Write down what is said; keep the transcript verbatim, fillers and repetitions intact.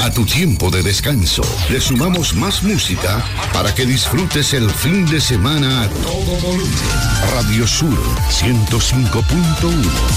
A tu tiempo de descanso, le sumamos más música para que disfrutes el fin de semana a todo volumen. Radio Sur ciento cinco punto uno.